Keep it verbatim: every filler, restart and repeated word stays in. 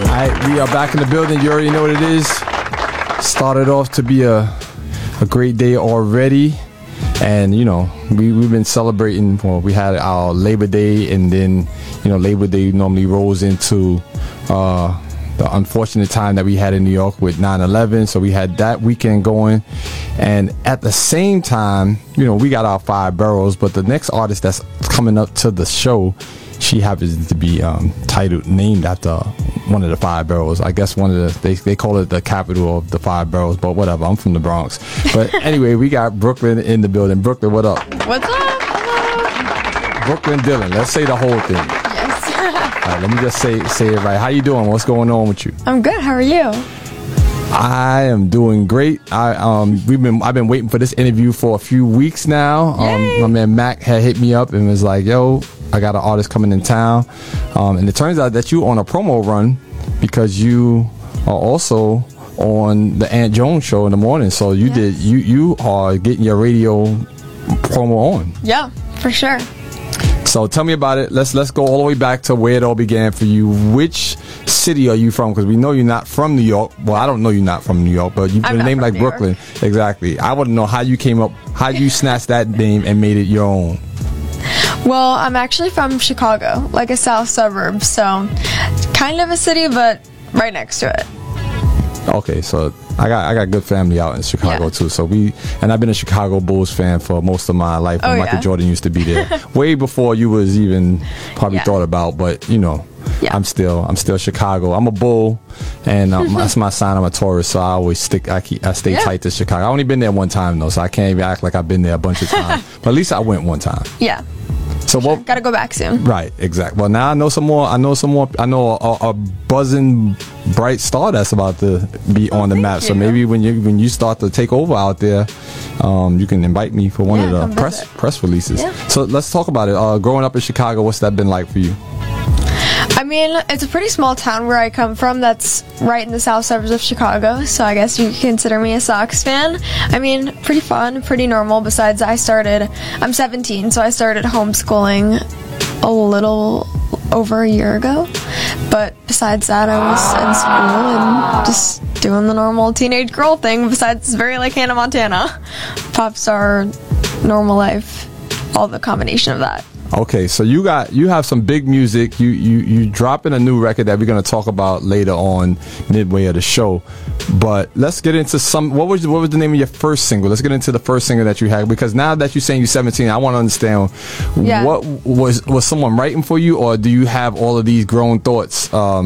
Alright, we are back in the building. You already know what it is. Started off to be a a great day already. And, you know, we, we've been celebrating. Well, we had our Labor Day, and then, you know, Labor Day normally rolls into uh, the unfortunate time that we had in New York with nine eleven. So we had that weekend going. And at the same time, you know, we got our five boroughs. But the next artist that's coming up to the show, she happens to be um, titled, named after one of the five boroughs. I guess one of the, they, they call it the capital of the five boroughs, but whatever. I'm from the Bronx. But anyway, we got Brooklyn in the building. Brooklyn, what up? What's up? Hello. Brooklyn Dillon. Let's say the whole thing. Yes. All right, let me just say say it right. How you doing? What's going on with you? I'm good. How are you? I am doing great. I um we've been I've been waiting for this interview for a few weeks now. Um, my man Mac had hit me up and was like, "Yo, I got an artist coming in town," um, and it turns out that you on a promo run because you are also on the Aunt Jones show in the morning. So you Yes. did you you are getting your radio promo on. Yeah, for sure. So tell me about it. Let's let's go all the way back to where it all began for you. Which city are you from? Because we know you're not from New York. Well, I don't know you're not from New York, but you've I'm been not named from like New York. Brooklyn. Exactly. I want to know how you came up, how you snatched that name and made it your own. Well, I'm actually from Chicago, like a south suburb, so kind of a city, but right next to it. Okay, so I got I got good family out in Chicago Yeah. too. So we and I've been a Chicago Bulls fan for most of my life. When Oh, Michael yeah. Jordan used to be there, way before you was even probably Yeah. thought about. But you know, Yeah. I'm still I'm still Chicago. I'm a Bull, and um, that's my sign. I'm a Taurus, so I always stick. I keep I stay Yeah. tight to Chicago. I only been there one time though, so I can't even act like I've been there a bunch of times. But at least I went one time. Yeah. So what? Gotta go back soon. Right, exactly. Well, now I know some more. I know some more. I know a, a buzzing, bright star that's about to be on the thank map. So you. maybe when you when you start to take over out there, um, you can invite me for one Yeah, of come the press visit. press releases. Yeah. So let's talk about it. Uh, growing up in Chicago, what's that been like for you? I mean, it's a pretty small town where I come from that's right in the south suburbs of Chicago, so I guess you could consider me a Sox fan. I mean, pretty fun, pretty normal. Besides, I started, I'm seventeen, so I started homeschooling a little over a year ago. But besides that, I was in school and just doing the normal teenage girl thing. Besides, it's very like Hannah Montana. Pop star, normal life, all the combination of that. Okay, so you got you have some big music. You you you dropping a new record that we're gonna talk about later on midway of the show. But let's get into some. What was what was the name of your first single? Let's get into the first single that you had, because now that you're saying you're seventeen, I want to understand Yeah. what was was someone writing for you, or do you have all of these grown thoughts? Um,